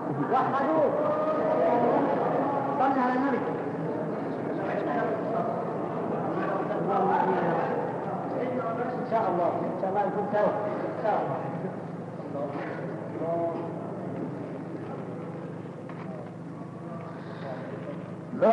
وحدوا صلى على النبي. إن شاء الله يكون توبة إن شاء الله.